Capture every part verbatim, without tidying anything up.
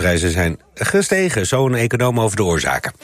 gasprijzen zijn gestegen. Zo een econoom over de oorzaken.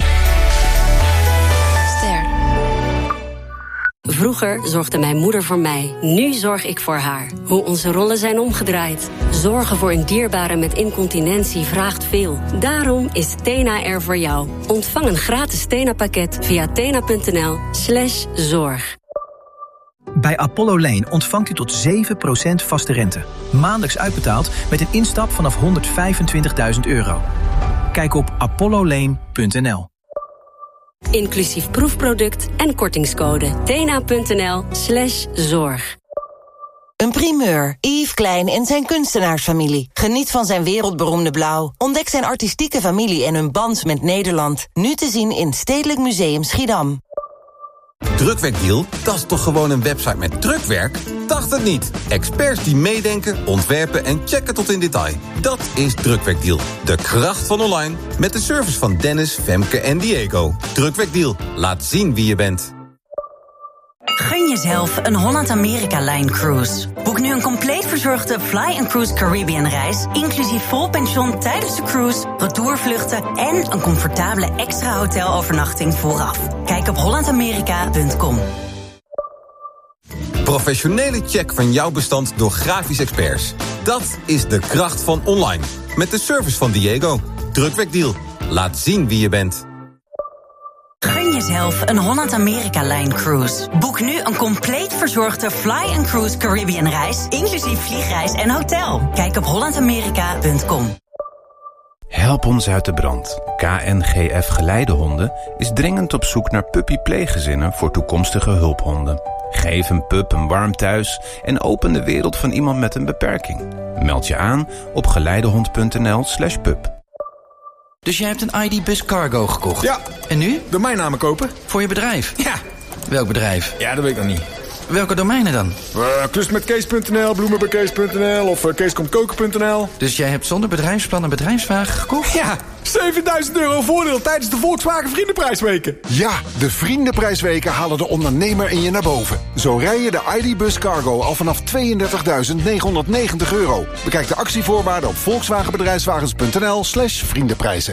Vroeger zorgde mijn moeder voor mij. Nu zorg ik voor haar. Hoe onze rollen zijn omgedraaid. Zorgen voor een dierbare met incontinentie vraagt veel. Daarom is Tena er voor jou. Ontvang een gratis Tena-pakket via tena.nl slash zorg. Bij Apollo Lane ontvangt u tot zeven procent vaste rente. Maandelijks uitbetaald met een instap vanaf honderdvijfentwintigduizend euro. Kijk op apollo lane punt n l. Inclusief proefproduct en kortingscode. tena.nl slash zorg. Een primeur. Yves Klein en zijn kunstenaarsfamilie. Geniet van zijn wereldberoemde blauw. Ontdek zijn artistieke familie en hun band met Nederland. Nu te zien in Stedelijk Museum Schiedam. Drukwerkdeal? Dat is toch gewoon een website met drukwerk? Dacht het niet. Experts die meedenken, ontwerpen en checken tot in detail. Dat is Drukwerkdeal. De kracht van online. Met de service van Dennis, Femke en Diego. Drukwerkdeal. Laat zien wie je bent. Gun jezelf een Holland-Amerika-Line-cruise. Boek nu een compleet verzorgde Fly&Cruise Caribbean-reis... inclusief vol pension tijdens de cruise, retourvluchten... en een comfortabele extra hotelovernachting vooraf. Kijk op holland amerika punt com. Professionele check van jouw bestand door grafisch experts. Dat is de kracht van online. Met de service van Diego. Drukwerkdeal. Laat zien wie je bent. Gun jezelf een Holland-Amerika-Line-cruise. Boek nu een compleet verzorgde Fly&Cruise Caribbean-reis... inclusief vliegreis en hotel. Kijk op holland amerika punt com. Help ons uit de brand. K N G F Geleidehonden is dringend op zoek naar puppy-pleeggezinnen voor toekomstige hulphonden. Geef een pup een warm thuis en open de wereld van iemand met een beperking. Meld je aan op geleidehond.nl slash pup. Dus jij hebt een I D-bus cargo gekocht? Ja. En nu? Domeinnamen kopen. Voor je bedrijf? Ja. Welk bedrijf? Ja, dat weet ik nog niet. Welke domeinen dan? Uh, Klustmetkees punt n l, bloemenbekees punt n l of uh, keeskomkoken punt n l. Dus jij hebt zonder bedrijfsplan een bedrijfswagen gekocht? Ja, zevenduizend euro voordeel tijdens de Volkswagen Vriendenprijsweken. Ja, de Vriendenprijsweken halen de ondernemer in je naar boven. Zo rij je de I D-bus cargo al vanaf tweeëndertigduizend negenhonderdnegentig euro. Bekijk de actievoorwaarden op volkswagenbedrijfswagens.nl slash vriendenprijzen.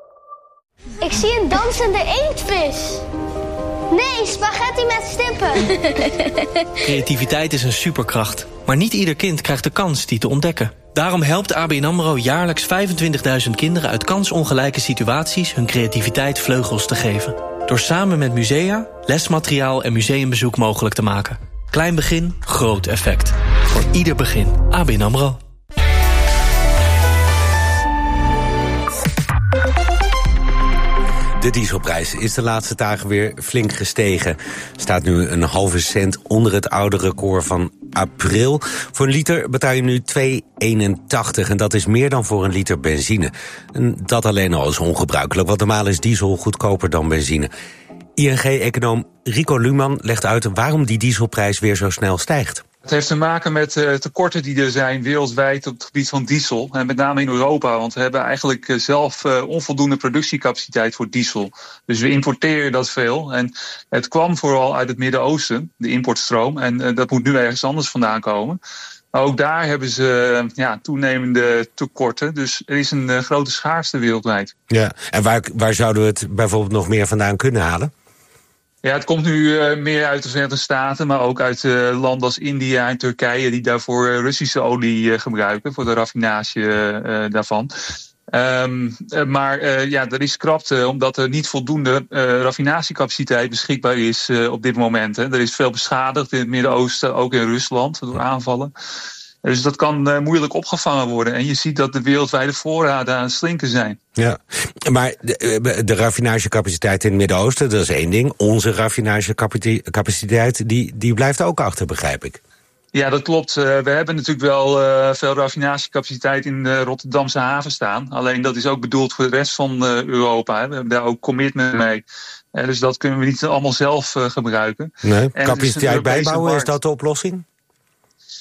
Ik zie een dansende inktvis. Nee, spaghetti met stippen. Creativiteit is een superkracht. Maar niet ieder kind krijgt de kans die te ontdekken. Daarom helpt A B N AMRO jaarlijks vijfentwintigduizend kinderen uit kansongelijke situaties hun creativiteit vleugels te geven. Door samen met musea, lesmateriaal en museumbezoek mogelijk te maken. Klein begin, groot effect. Voor ieder begin. A B N AMRO. De dieselprijs is de laatste dagen weer flink gestegen. Staat nu een halve cent onder het oude record van april. Voor een liter betaal je nu twee eenentachtig en dat is meer dan voor een liter benzine. En dat alleen al is ongebruikelijk, want normaal is diesel goedkoper dan benzine. I N G-econoom Rico Luhmann legt uit waarom die dieselprijs weer zo snel stijgt. Het heeft te maken met uh, tekorten die er zijn wereldwijd op het gebied van diesel. En met name in Europa, want we hebben eigenlijk uh, zelf uh, onvoldoende productiecapaciteit voor diesel. Dus we importeren dat veel. En het kwam vooral uit het Midden-Oosten, de importstroom. En uh, dat moet nu ergens anders vandaan komen. Maar ook daar hebben ze uh, ja, toenemende tekorten. Dus er is een uh, grote schaarste wereldwijd. Ja, en waar, waar zouden we het bijvoorbeeld nog meer vandaan kunnen halen? Ja, het komt nu uh, meer uit de Verenigde Staten, maar ook uit uh, landen als India en Turkije die daarvoor uh, Russische olie uh, gebruiken, voor de raffinage uh, daarvan. Um, uh, maar uh, ja, er is krapte omdat er niet voldoende uh, raffinatiecapaciteit beschikbaar is uh, op dit moment. Hè. Er is veel beschadigd in het Midden-Oosten, ook in Rusland, door aanvallen. Dus dat kan uh, moeilijk opgevangen worden. En je ziet dat de wereldwijde voorraden aan het slinken zijn. Ja, maar de, de raffinagecapaciteit in het Midden-Oosten, dat is één ding. Onze raffinagecapaciteit, die, die blijft ook achter, begrijp ik. Ja, dat klopt. Uh, we hebben natuurlijk wel uh, veel raffinagecapaciteit in de Rotterdamse haven staan. Alleen dat is ook bedoeld voor de rest van uh, Europa. Hè. We hebben daar ook commitment mee. Uh, dus dat kunnen we niet allemaal zelf uh, gebruiken. Nee, capaciteit bijbouwen, is dat de oplossing?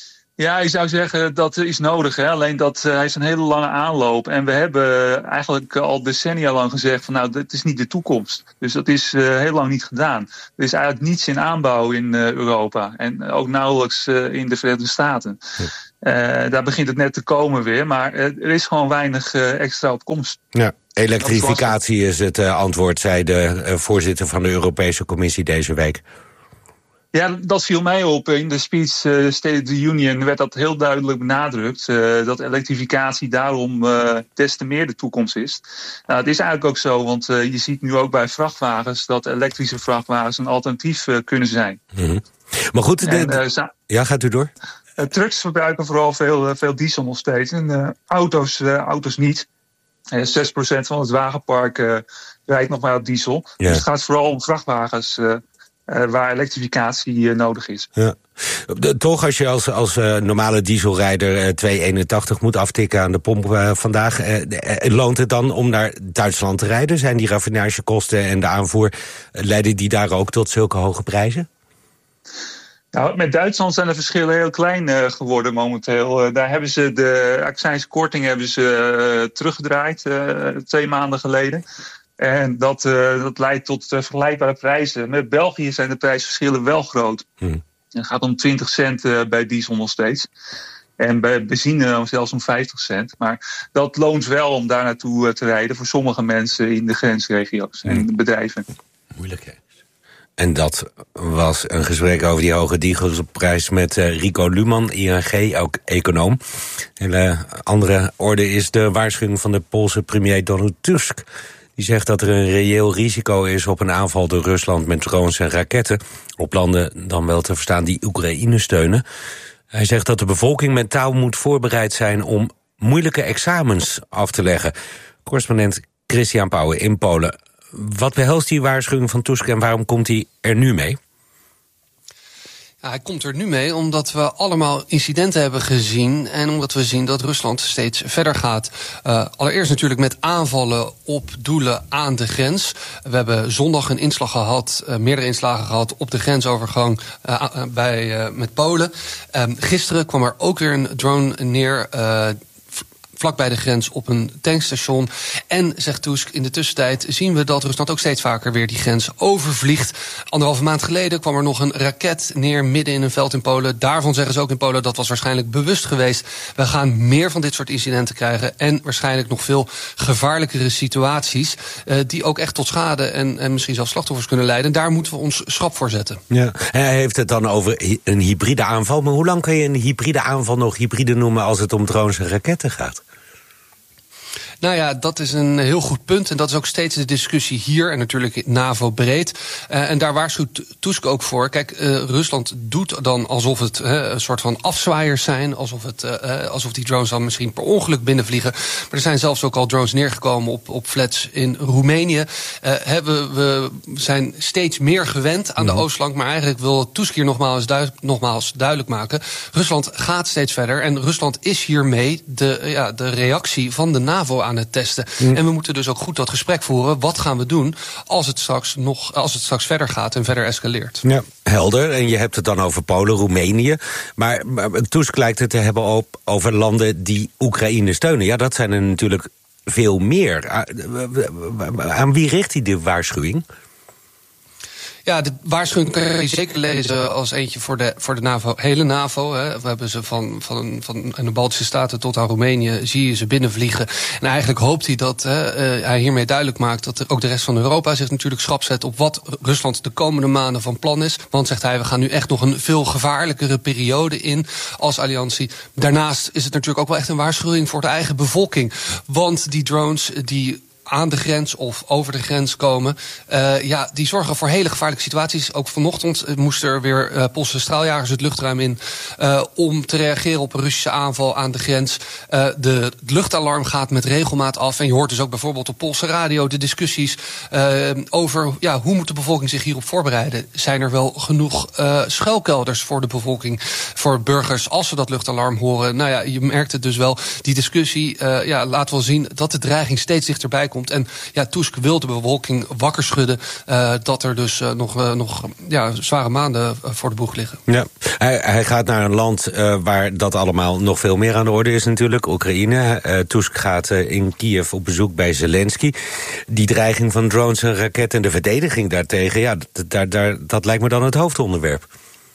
Ja, ik zou zeggen dat is nodig. Hè? Alleen dat uh, heeft een hele lange aanloop. En we hebben eigenlijk al decennia lang gezegd van nou, dat is niet de toekomst. Dus dat is uh, heel lang niet gedaan. Er is eigenlijk niets in aanbouw in uh, Europa. En ook nauwelijks uh, in de Verenigde Staten. Ja. Uh, daar begint het net te komen weer. Maar uh, er is gewoon weinig uh, extra op komst. Ja. Elektrificatie is het uh, antwoord, zei de uh, voorzitter van de Europese Commissie deze week. Ja, dat viel mij op. In de speech uh, State of the Union werd dat heel duidelijk benadrukt. Uh, dat elektrificatie daarom uh, des te meer de toekomst is. Nou, het is eigenlijk ook zo, want uh, je ziet nu ook bij vrachtwagens dat elektrische vrachtwagens een alternatief uh, kunnen zijn. Mm-hmm. Maar goed, de, en, uh, za- ja, gaat u door? Uh, trucks verbruiken vooral veel, uh, veel diesel nog steeds. En uh, auto's, uh, auto's niet. Uh, zes procent van het wagenpark uh, rijdt nog maar op diesel. Ja. Dus het gaat vooral om vrachtwagens Uh, Uh, waar elektrificatie uh, nodig is. Ja. De, toch, als je als, als uh, normale dieselrijder uh, twee eenentachtig moet aftikken aan de pomp uh, vandaag, uh, uh, loont het dan om naar Duitsland te rijden? Zijn die raffinagekosten en de aanvoer, uh, leiden die daar ook tot zulke hoge prijzen? Nou, met Duitsland zijn de verschillen heel klein uh, geworden momenteel. Uh, daar hebben ze de accijnskorting hebben ze uh, teruggedraaid uh, twee maanden geleden. En dat, uh, dat leidt tot uh, vergelijkbare prijzen. Met België zijn de prijsverschillen wel groot. Hmm. Het gaat om twintig cent uh, bij diesel nog steeds. En bij benzine zelfs om vijftig cent. Maar dat loont wel om daar naartoe uh, te rijden voor sommige mensen in de grensregio's hmm. en de bedrijven. Moeilijk, hè? En dat was een gesprek over die hoge dieselprijs met uh, Rico Luman, I N G, ook econoom. Een uh, andere orde is de waarschuwing van de Poolse premier Donald Tusk. Die zegt dat er een reëel risico is op een aanval door Rusland met drones en raketten op landen dan wel te verstaan die Oekraïne steunen. Hij zegt dat de bevolking mentaal moet voorbereid zijn om moeilijke examens af te leggen. Correspondent Christian Pauwen in Polen. Wat behelst die waarschuwing van Tusk en waarom komt hij er nu mee? Ja, hij komt er nu mee omdat we allemaal incidenten hebben gezien en omdat we zien dat Rusland steeds verder gaat. Uh, allereerst natuurlijk met aanvallen op doelen aan de grens. We hebben zondag een inslag gehad, uh, meerdere inslagen gehad op de grensovergang uh, bij, uh, met Polen. Um, gisteren kwam er ook weer een drone neer, Uh, vlak bij de grens op een tankstation. En, zegt Tusk, in de tussentijd zien we dat Rusland ook steeds vaker weer die grens overvliegt. Anderhalve maand geleden kwam er nog een raket neer midden in een veld in Polen. Daarvan zeggen ze ook in Polen, dat was waarschijnlijk bewust geweest. We gaan meer van dit soort incidenten krijgen en waarschijnlijk nog veel gevaarlijkere situaties uh, die ook echt tot schade en, en misschien zelfs slachtoffers kunnen leiden. Daar moeten we ons schrap voor zetten. Ja, hij heeft het dan over een hybride aanval. Maar hoe lang kan je een hybride aanval nog hybride noemen als het om drones en raketten gaat? Nou ja, dat is een heel goed punt. En dat is ook steeds de discussie hier en natuurlijk NAVO-breed. Uh, en daar waarschuwt Tusk ook voor. Kijk, uh, Rusland doet dan alsof het uh, een soort van afzwaaiers zijn. Alsof, het, uh, alsof die drones dan misschien per ongeluk binnenvliegen. Maar er zijn zelfs ook al drones neergekomen op, op flats in Roemenië. Uh, hebben, we zijn steeds meer gewend aan de oostflank. Maar eigenlijk wil Tusk hier nogmaals, du- nogmaals duidelijk maken. Rusland gaat steeds verder. En Rusland is hiermee de, ja, de reactie van de NAVO aan het testen. Mm. En we moeten dus ook goed dat gesprek voeren. Wat gaan we doen als het straks nog, als het straks verder gaat en verder escaleert? Ja, helder. En je hebt het dan over Polen, Roemenië. Maar, maar Tusk lijkt het te hebben op, over landen die Oekraïne steunen. Ja, dat zijn er natuurlijk veel meer. Aan wie richt hij de waarschuwing? Ja, de waarschuwing kan je zeker lezen als eentje voor de, voor de NAVO, hele NAVO. Hè. We hebben ze van, van, van de Baltische Staten tot aan Roemenië, zie je ze binnenvliegen. En eigenlijk hoopt hij dat hè, uh, hij hiermee duidelijk maakt dat ook de rest van Europa zich natuurlijk schrap zet op wat Rusland de komende maanden van plan is. Want, zegt hij, we gaan nu echt nog een veel gevaarlijkere periode in als alliantie. Daarnaast is het natuurlijk ook wel echt een waarschuwing voor de eigen bevolking. Want die drones die aan de grens of over de grens komen, Uh, ja, die zorgen voor hele gevaarlijke situaties. Ook vanochtend uh, moesten er weer uh, Poolse straaljagers het luchtruim in uh, om te reageren op een Russische aanval aan de grens. Uh, de, het luchtalarm gaat met regelmaat af. En je hoort dus ook bijvoorbeeld op Poolse radio de discussies uh, over ja, hoe moet de bevolking zich hierop voorbereiden. Zijn er wel genoeg uh, schuilkelders voor de bevolking, voor burgers, als ze dat luchtalarm horen? Nou ja, je merkt het dus wel. Die discussie uh, ja, laat wel zien dat de dreiging steeds dichterbij komt. komt. En ja, Tusk wil de bevolking wakker schudden uh, dat er dus uh, nog, uh, nog ja, zware maanden uh, voor de boeg liggen. Ja, hij, hij gaat naar een land uh, waar dat allemaal nog veel meer aan de orde is natuurlijk, Oekraïne. Uh, Tusk gaat uh, in Kiev op bezoek bij Zelensky. Die dreiging van drones en raketten en de verdediging daartegen, ja, d- daar, daar, dat lijkt me dan het hoofdonderwerp.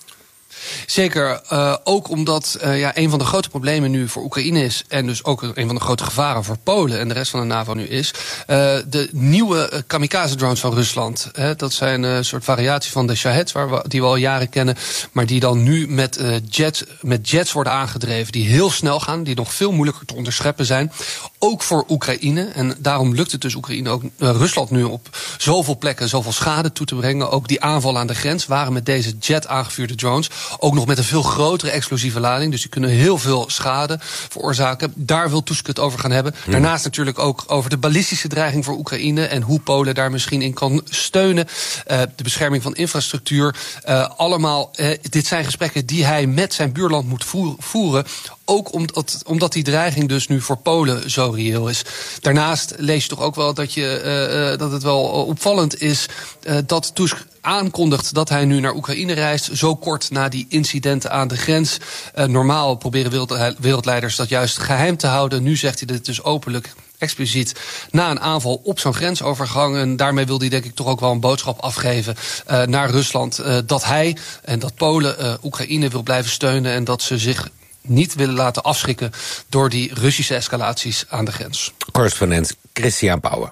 Zeker, uh, ook omdat uh, ja, een van de grote problemen nu voor Oekraïne is, en dus ook een van de grote gevaren voor Polen en de rest van de NAVO nu is, uh, de nieuwe uh, kamikaze-drones van Rusland. Hè, dat zijn een uh, soort variatie van de Shaheds, waar we, die we al jaren kennen, maar die dan nu met, uh, jet, met jets worden aangedreven, die heel snel gaan, die nog veel moeilijker te onderscheppen zijn. Ook voor Oekraïne, en daarom lukt het dus Oekraïne ook uh, Rusland nu op zoveel plekken zoveel schade toe te brengen. Ook die aanval aan de grens waren met deze jet aangevuurde drones ook nog met een veel grotere explosieve lading. Dus die kunnen heel veel schade veroorzaken. Daar wil Tusk het over gaan hebben. Mm. Daarnaast natuurlijk ook over de ballistische dreiging voor Oekraïne en hoe Polen daar misschien in kan steunen. Uh, de bescherming van infrastructuur. Uh, allemaal, uh, dit zijn gesprekken die hij met zijn buurland moet voeren. Ook omdat, omdat die dreiging dus nu voor Polen zo reëel is. Daarnaast lees je toch ook wel dat, je, uh, uh, dat het wel opvallend is uh, dat Tusk aankondigt dat hij nu naar Oekraïne reist, zo kort na die incidenten aan de grens. Uh, normaal proberen wereld, wereldleiders dat juist geheim te houden. Nu zegt hij dit dus openlijk, expliciet, na een aanval op zo'n grensovergang. En daarmee wil hij denk ik toch ook wel een boodschap afgeven uh, naar Rusland. Uh, dat hij en dat Polen uh, Oekraïne wil blijven steunen en dat ze zich niet willen laten afschrikken door die Russische escalaties aan de grens. Correspondent Christian Pauwen.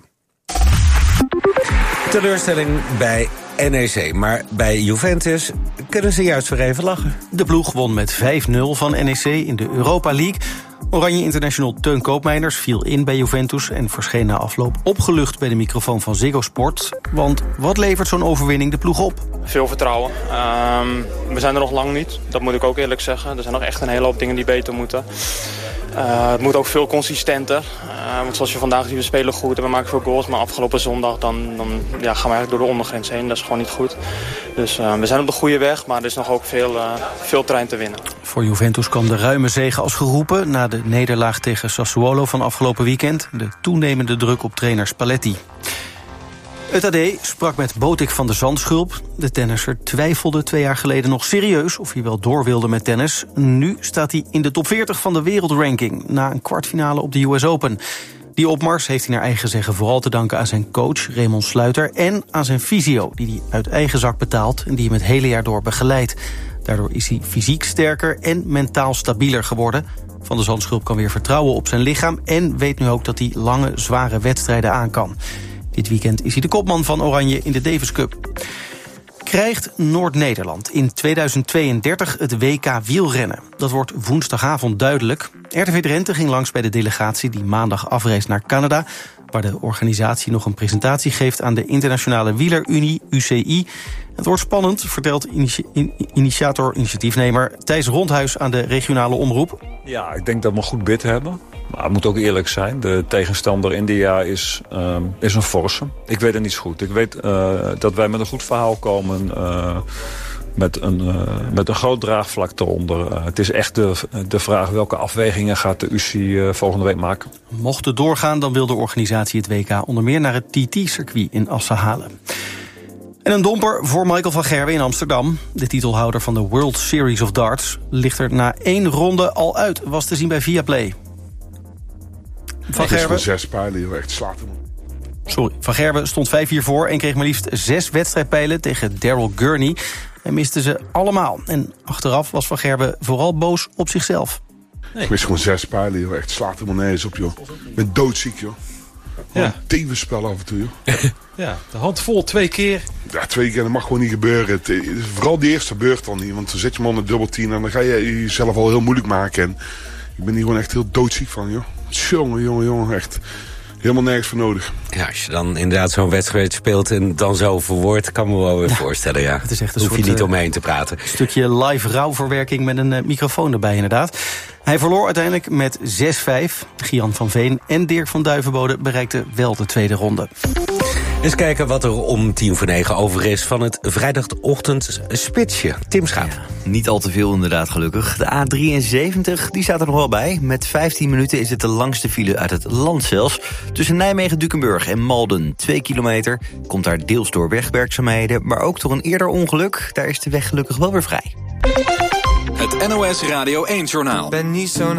Teleurstelling bij N E C, maar bij Juventus kunnen ze juist weer even lachen. De ploeg won met vijf nul van N E C in de Europa League. Oranje International Teun Koopmeiners viel in bij Juventus en verscheen na afloop opgelucht bij de microfoon van Ziggo Sport. Want wat levert zo'n overwinning de ploeg op? Veel vertrouwen. Um, we zijn er nog lang niet, dat moet ik ook eerlijk zeggen. Er zijn nog echt een hele hoop dingen die beter moeten. Uh, het moet ook veel consistenter. Uh, want zoals je vandaag ziet, we spelen goed en we maken veel goals. Maar afgelopen zondag dan, dan ja, gaan we eigenlijk door de ondergrens heen. Dat is gewoon niet goed. Dus uh, we zijn op de goede weg, maar er is nog ook veel, uh, veel terrein te winnen. Voor Juventus kwam de ruime zege als geroepen na de nederlaag tegen Sassuolo van afgelopen weekend. De toenemende druk op trainer Spalletti. Het A D sprak met Botik van de Zandschulp. De tennisser twijfelde twee jaar geleden nog serieus of hij wel door wilde met tennis. Nu staat hij in de top veertig van de wereldranking na een kwartfinale op de U S Open. Die opmars heeft hij naar eigen zeggen vooral te danken aan zijn coach Raymond Sluiter en aan zijn fysio, die hij uit eigen zak betaalt en die hem het hele jaar door begeleidt. Daardoor is hij fysiek sterker en mentaal stabieler geworden. Van de Zandschulp kan weer vertrouwen op zijn lichaam en weet nu ook dat hij lange, zware wedstrijden aan kan. Dit weekend is hij de kopman van Oranje in de Davis Cup. Krijgt Noord-Nederland in tweeduizend tweeëndertig het W K wielrennen? Dat wordt woensdagavond duidelijk. R T V Drenthe ging langs bij de delegatie die maandag afreist naar Canada, waar de organisatie nog een presentatie geeft aan de Internationale Wielerunie, U C I. Het wordt spannend, vertelt initi- in- initiator, initiatiefnemer Thijs Rondhuis aan de regionale omroep. Ja, ik denk dat we een goed bid hebben. Maar het moet ook eerlijk zijn. De tegenstander India is, uh, is een forse. Ik weet het niet zo goed. Ik weet uh, dat wij met een goed verhaal komen. Uh, met, een, uh, met een groot draagvlak eronder. Uh, het is echt de, de vraag welke afwegingen gaat de U C I uh, volgende week maken. Mocht het doorgaan, dan wil de organisatie het W K onder meer naar het T T-circuit in Assen halen. En een domper voor Michael van Gerwen in Amsterdam. De titelhouder van de World Series of Darts ligt er na één ronde al uit. Was te zien bij Viaplay. Van Gerwen. Zes pijlen, joh, echt slaat hem. Sorry, Van Gerwen stond vijf vier voor en kreeg maar liefst zes wedstrijdpijlen tegen Daryl Gurney. En miste ze allemaal. En achteraf was Van Gerwen vooral boos op zichzelf. Nee. Ik mis gewoon zes pijlen, joh, echt slaat helemaal nergens op, joh. Ik ben doodziek, joh. Ja. Tevenspel af en toe, joh. Ja, de hand vol twee keer. Ja, twee keer, dat mag gewoon niet gebeuren. Het, vooral die eerste gebeurt dan niet, want dan zet je man een dubbeltien en dan ga je jezelf al heel moeilijk maken. En ik ben hier gewoon echt heel doodziek van, joh. Jongen, jongen, jongen, echt helemaal nergens voor nodig. Ja, als je dan inderdaad zo'n wedstrijd speelt en dan zo verwoordt, kan me wel weer ja, voorstellen, ja. Het is echt een hoef soort, je niet omheen te praten. Een stukje live rouwverwerking met een uh, microfoon erbij, inderdaad. Hij verloor uiteindelijk met zes vijf. Gian van Veen en Dirk van Duivenbode bereikten wel de tweede ronde. Eens kijken wat er om tien voor negen over is van het vrijdagochtend spitsje. Tim Schaap. Ja, niet al te veel inderdaad, gelukkig. De A drieënzeventig, die staat er nog wel bij. Met vijftien minuten is het de langste file uit het land zelfs. Tussen Nijmegen, Dukenburg en Malden. Twee kilometer. Komt daar deels door wegwerkzaamheden, maar ook door een eerder ongeluk. Daar is de weg gelukkig wel weer vrij. Het N O S Radio één-journaal. Ben niet zo'n